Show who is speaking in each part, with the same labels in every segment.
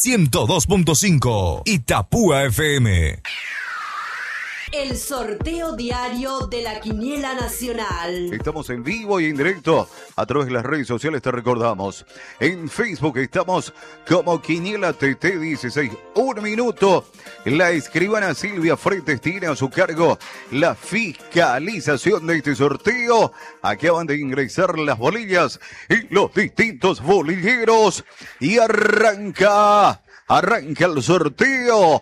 Speaker 1: 102.5 Itapúa FM.
Speaker 2: El sorteo diario de la Quiniela Nacional.
Speaker 3: Estamos en vivo y en directo a través de las redes sociales, te recordamos. En Facebook estamos como Quiniela TT 16. Un minuto. La escribana Silvia Freites tiene a su cargo la fiscalización de este sorteo. Acaban de ingresar las bolillas y los distintos bolilleros. Y arranca el sorteo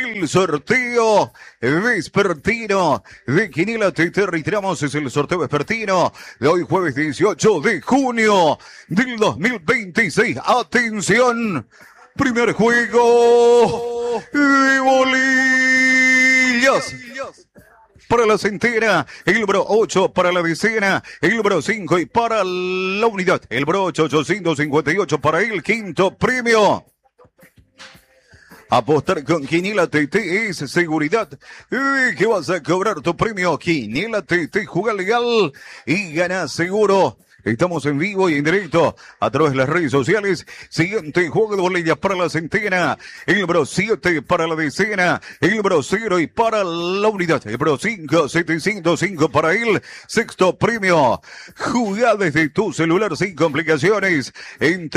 Speaker 3: vespertino de Quiniela TT. Reiteramos, es el sorteo vespertino de hoy jueves 18 de junio del 2026. Atención, primer juego de bolillas. Para la centena, el número 8 para la decena, el número 5 y para la unidad, el número 858 para el quinto premio. Apostar con Quiniela TT es seguridad que vas a cobrar tu premio. Quiniela TT, juega legal y gana seguro. Estamos en vivo y en directo a través de las redes sociales. Siguiente juego de bolillas para la centena. El número 7 para la decena. El número 0 y para la unidad. El número 5, 705 para el sexto premio. Jugá desde tu celular sin complicaciones en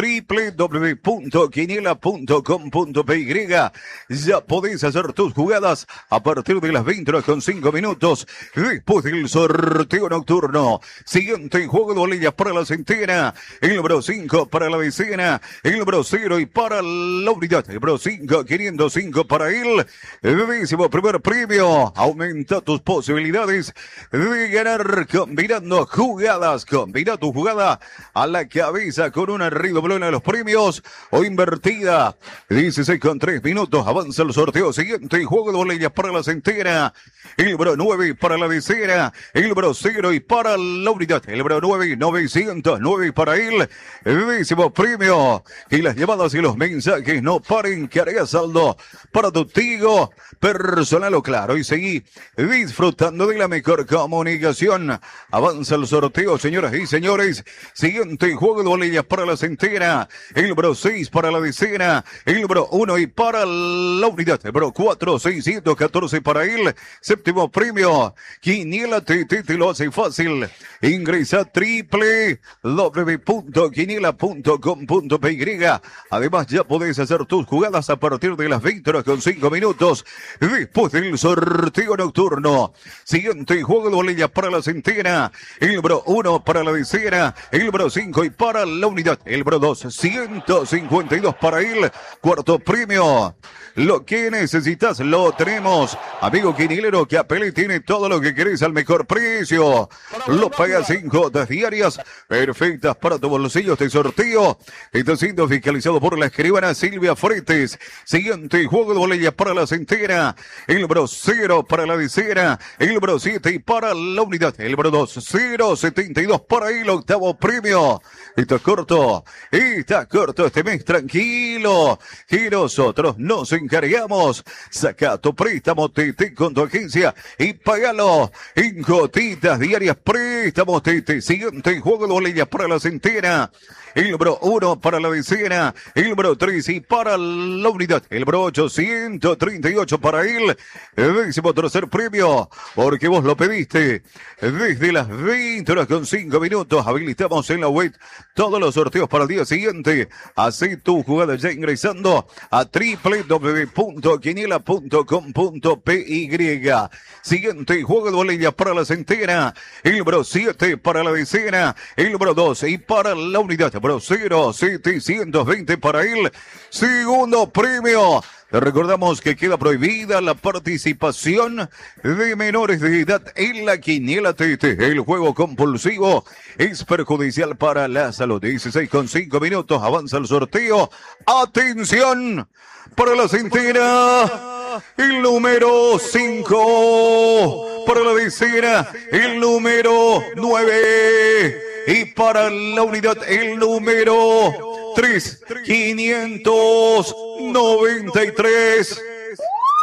Speaker 3: www.quiniela.com.py. Ya podés hacer tus jugadas a partir de las 20:05 después del sorteo nocturno. Siguiente juego de bolillas para la centena, el número 5 para la decena, el número 0 y para la unidad, el número 5, 505 para el décimo primer premio. Aumenta tus posibilidades de ganar combinando jugadas. Combina tu jugada a la cabeza con una redoblona de los premios o invertida. 16:03 avanza el sorteo. Siguiente juego de bolillas para la centena, el número 9 para la decena, el número 0 y para la unidad, el número 9, 909 para él, el décimo premio. Y las llamadas y los mensajes no paren, que hará saldo para tu Tigo personal o claro. Y seguí disfrutando de la mejor comunicación. Avanza el sorteo, señoras y señores. Siguiente juego de bolillas para la centena, el número 6 para la decena, el número 1 y para la unidad, el número 4, 614 para él. Séptimo premio. Quiniela TT te lo hace fácil. Ingresa www.quiniela.com.py. Además, ya podés hacer tus jugadas a partir de las 20:05 después del sorteo nocturno. Siguiente juego de bolillas para la centena, el número 1 para la decena, el número 5 y para la unidad, el número 2, 152 para el cuarto premio. Lo que necesitas lo tenemos. Amigo quinilero, que Apele tiene todo lo que querés al mejor precio. Lo pagas en cuotas diarias perfectas para tu bolsillo. Este sorteo está siendo fiscalizado por la escribana Silvia Freites. Siguiente juego de bolillas para la centena, el número 0 para la decena, el número 7 y para la unidad, el número 2, 072 para el octavo premio. Está corto este mes, tranquilo, que nosotros nos encargamos. Saca tu préstamo TT con tu agencia y pagalo en gotitas diarias. Préstamos TT. Siguiente juego de bolillas para la centena, el número 1 para la decena, el número 3 y para la unidad, el número 838 para el décimo tercer premio, porque vos lo pediste. Desde las 20:05 habilitamos en la web todos los sorteos para el día siguiente. Hacé tu jugada ya ingresando a www.quiniela.com.py. Siguiente juego de bolillas para la centena, el número 7 para la decena, el número 2 y para la unidad, el número 0, 720 para el segundo premio. Te recordamos que queda prohibida la participación de menores de edad en la Quiniela TT. El juego compulsivo es perjudicial para la salud. 16:05 avanza el sorteo. ¡Atención! Para la centena, el número 5. Para la decena, el número 9. Y para la unidad, el número 3, 593.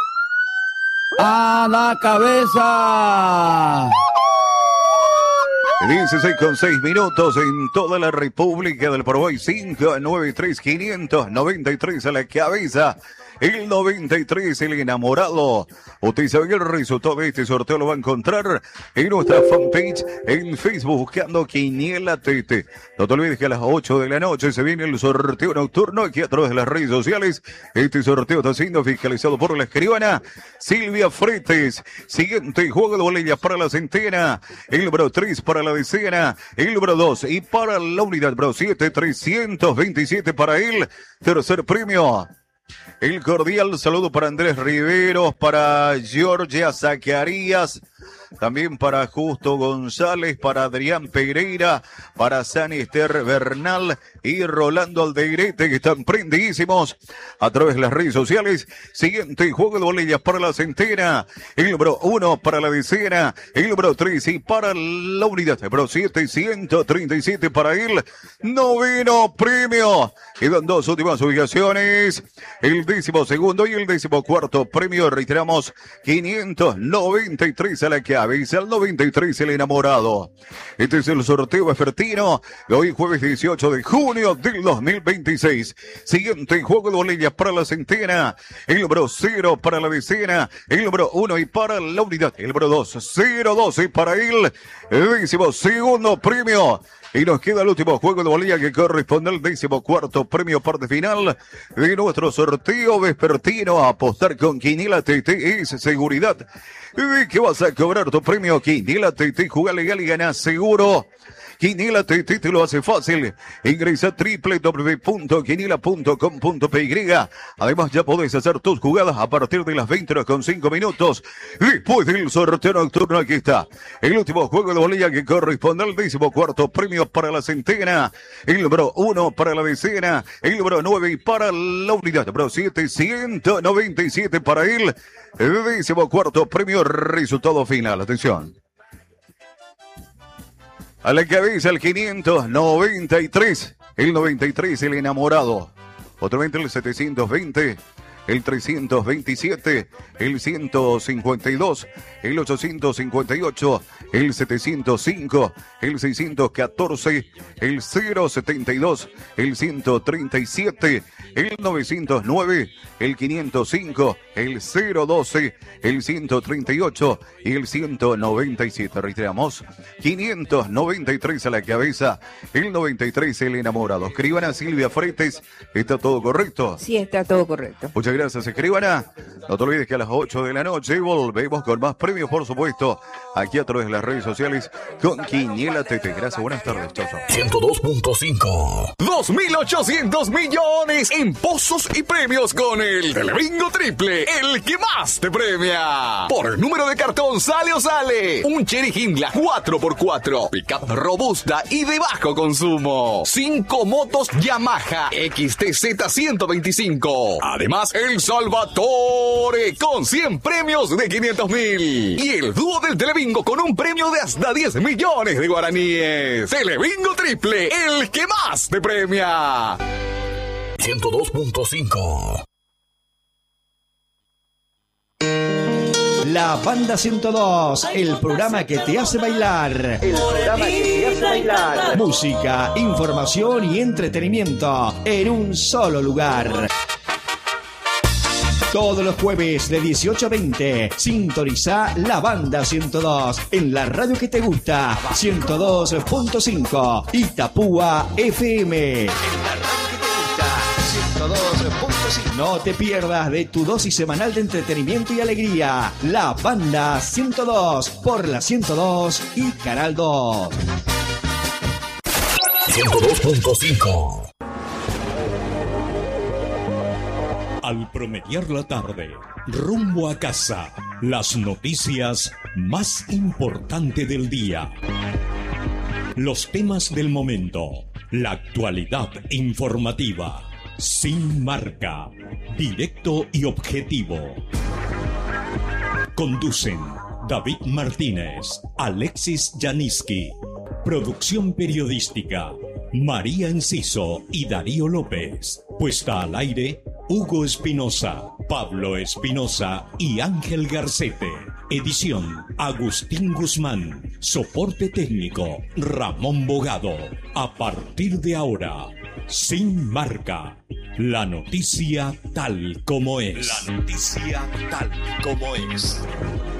Speaker 4: ¡A la cabeza!
Speaker 3: 16:06 en toda la República del Paraguay. 593-593 a la cabeza. El 93, el enamorado. Usted sabe que el resultado de este sorteo lo va a encontrar en nuestra fanpage en Facebook buscando Quiniela TT. No te olvides que a las 8 de la noche se viene el sorteo nocturno aquí a través de las redes sociales. Este sorteo está siendo fiscalizado por la escribana Silvia Fretes. Siguiente juego de bolillas para la centena. El número 3 para la decena. El número 2 y para la unidad número 7, 327 para el tercer premio. El cordial saludo para Andrés Riveros, para Georgia Zacarías, también para Justo González, para Adrián Pereira, para Sanister Bernal y Rolando Aldeirete, que están prendidísimos a través de las redes sociales. Siguiente juego de bolillas para la centena, el número 1 para la decena, el número 3 y para la unidad número 7, 137 para el noveno premio. Quedan dos últimas ubicaciones, el 12º y el 14º premio. Reiteramos, 593 a la cabeza, el 93 el enamorado. Este es el sorteo vespertino de hoy jueves 18 de junio del 2026. Siguiente juego de bolillas para la centena, el número 0 para la decena, el número 1 y para la unidad, el número 2, 0-12 para el 12º premio. Y nos queda el último juego de bolilla que corresponde al 14º premio, parte final de nuestro sorteo vespertino. Apostar con Quiniela TT es seguridad de que vas a cobrar tu premio. Quiniela TT, juega legal y gana seguro. Quiniela TT te lo hace fácil. Ingresa www.quiniela.com.py. Además ya podés hacer tus jugadas a partir de las 20:05. Después del sorteo nocturno, aquí está el último juego de bolilla que corresponde al 14º premio para la centena. El número 1 para la decena, el número 9 y para la unidad número 7, 197 para el 14º premio. Resultado final, atención. A la cabeza el 593, el 93 el enamorado, otro el 720, el 327, el 152, el 858, el 705, el 614, el 072, el 137, el 909, el 505, el 012, el 138 y el 197. Reiteramos, 593 a la cabeza, el 93 el enamorado. Escribana Silvia Fretes, ¿está todo correcto?
Speaker 4: Sí, está todo correcto.
Speaker 3: Muchas gracias, escribana. No te olvides que a las 8 de la noche volvemos con más premios, por supuesto, aquí a través de las redes sociales con Quiniela TT. Gracias, buenas tardes. Chau, chau.
Speaker 1: 102.5. 2.800 millones en pozos y premios con el Telebingo Triple, el que más te premia. Por número de cartón sale o sale un Chery Hindla 4x4, pickup robusta y de bajo consumo. 5 motos Yamaha XTZ 125. Además, el Salvatore con 100 premios de 500.000. Y el dúo del Telebingo con un premio de hasta 10 millones de guaraníes. Telebingo Triple, el que más te premia. 102.5.
Speaker 5: La Banda 102, el programa que te hace bailar. El programa que te hace bailar. Música, información y entretenimiento en un solo lugar. Todos los jueves de 18 a 20, sintoniza La Banda 102 en la radio que te gusta, 102.5 Itapúa FM. En la radio que te gusta, 102.5. No te pierdas de tu dosis semanal de entretenimiento y alegría. La Banda 102 por la 102 y Canal 2.
Speaker 1: 102.5.
Speaker 6: Al promediar la tarde, rumbo a casa, las noticias más importantes del día. Los temas del momento, la actualidad informativa, sin marca, directo y objetivo. Conducen David Martínez, Alexis Janiski. Producción periodística, María Enciso y Darío López. Puesta al aire, Hugo Espinosa, Pablo Espinosa y Ángel Garcete. Edición Agustín Guzmán. Soporte técnico Ramón Bogado. A partir de ahora, Sin Marca. La noticia tal como es. La noticia tal como es.